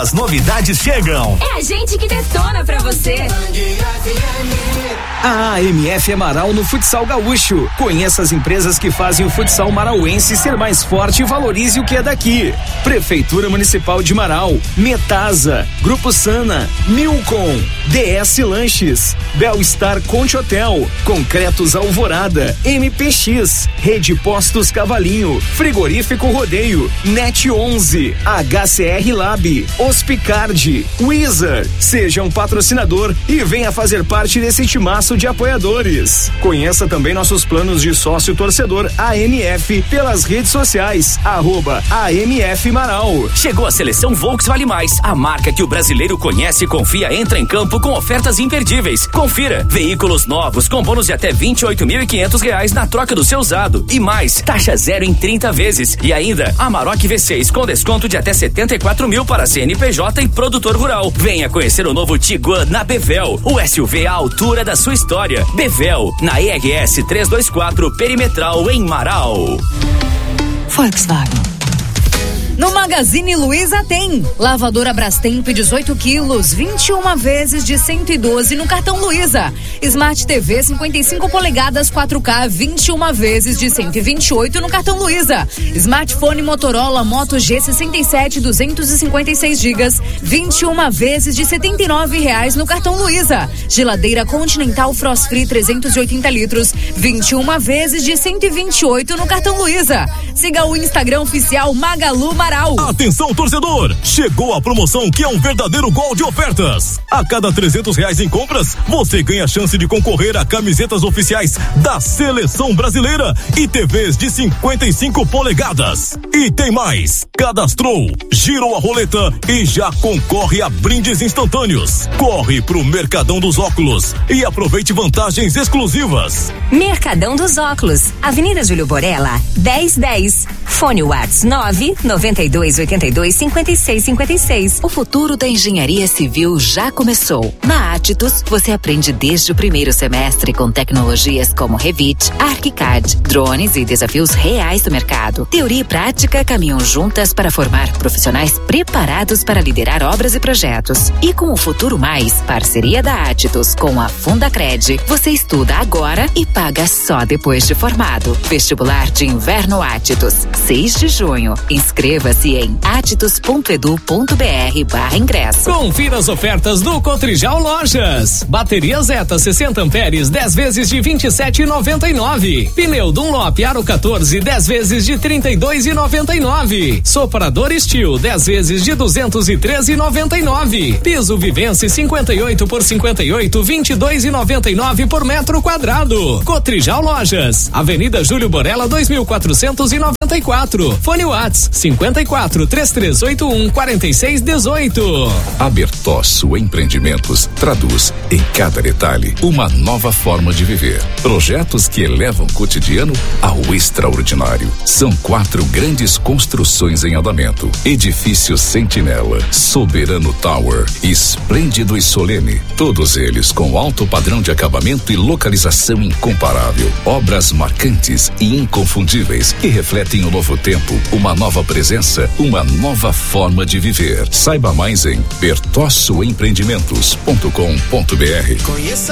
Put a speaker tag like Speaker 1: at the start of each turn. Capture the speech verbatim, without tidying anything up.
Speaker 1: As novidades chegam.
Speaker 2: É a gente que detona pra você.
Speaker 3: A A M F é Marau no futsal gaúcho. Conheça as empresas que fazem o futsal marauense ser mais forte e valorize o que é daqui. Prefeitura Municipal de Marau, Metasa, Grupo Sana, Milcom, D S Lanches, Belstar Conte Hotel, Concretos Alvorada, M P X, Rede Postos Cavalinho, Frigorífico Rodeio, Net onze, H C R Lab, Hospicard, Wizard. Seja um patrocinador e venha fazer parte desse timaço de apoiadores. Conheça também nossos planos de sócio torcedor A M F pelas redes sociais, arroba A M F Marau.
Speaker 4: Chegou a seleção Volks Vale Mais, a marca que o brasileiro conhece e confia entra em campo com ofertas imperdíveis. Confira, veículos novos com bônus de até vinte e oito mil e quinhentos reais na troca do seu usado e mais, taxa zero em trinta vezes e ainda Amarok V seis com desconto de até setenta e quatro mil para C N P J e produtor rural. Venha conhecer o novo Tiguan na Bevel, o S U V à altura da sua história. Bevel, na E R S trezentos e vinte e quatro Perimetral em Marau.
Speaker 5: Volkswagen. No Magazine Luiza tem lavadora Brastemp dezoito quilos, vinte e uma vezes de cento e doze no cartão Luiza. Smart T V cinquenta e cinco polegadas quatro K, vinte e uma vezes de cento e vinte e oito no cartão Luiza. Smartphone Motorola Moto G sessenta e sete, duzentos e cinquenta e seis gigas, vinte e uma vezes de setenta e nove reais no cartão Luiza. Geladeira Continental Frost Free trezentos e oitenta litros, vinte e uma vezes de cento e vinte e oito no cartão Luiza. Siga o Instagram oficial Magalu Marau.
Speaker 6: Atenção, torcedor! Chegou a promoção que é um verdadeiro gol de ofertas. A cada trezentos reais em compras, você ganha a chance de concorrer a camisetas oficiais da Seleção Brasileira e T Vs de cinquenta e cinco polegadas. E tem mais! Cadastrou, girou a roleta e já concorre a brindes instantâneos. Corre pro Mercadão dos Óculos e aproveite vantagens exclusivas.
Speaker 7: Mercadão dos Óculos, Avenida Júlio Borella, dez dez. Fone Whats nove nove dois oito dois cinco seis cinco seis.
Speaker 8: O futuro da engenharia civil já começou. Na Atitus, você aprende desde o primeiro semestre com tecnologias como Revit, ArchiCAD, drones e desafios reais do mercado. Teoria e prática caminham juntas para formar profissionais preparados para liderar obras e projetos. E com o Futuro Mais, parceria da Atitus com a Fundacred, você estuda agora e paga só depois de formado. Vestibular de Inverno Atitus, seis de junho. Inscreva-se em atitus ponto edu ponto br barra ingresso.
Speaker 9: Confira as ofertas do Cotrijal Lojas. Bateria Zeta sessenta amperes, dez vezes de vinte e sete e noventa e nove. Pneu Dunlop Aro quatorze, dez vezes de trinta e dois e noventa e nove. Soprador Steel, dez vezes de duzentos e treze e noventa e nove. Piso Vivence cinquenta e oito por cinquenta e oito, vinte e dois e noventa e nove por metro quadrado. Cotrijal Lojas, Avenida Júlio Borella dois mil quatrocentos e noventa e quatro. Fone Whats cinquenta e quatro, três três oito um, quatro seis um oito.
Speaker 10: A Bertosso Empreendimentos traduz em cada detalhe uma nova forma de viver. Projetos que elevam o cotidiano ao extraordinário. São quatro grandes construções em andamento. Edifício Sentinela, Soberano Tower, Esplêndido e Solene. Todos eles com alto padrão de acabamento e localização incomparável. Obras marcantes e inconfundíveis que refletem o novo tempo, uma nova presença, uma nova forma de viver. Saiba mais em bertossoempreendimentos ponto com ponto br.
Speaker 11: Conheça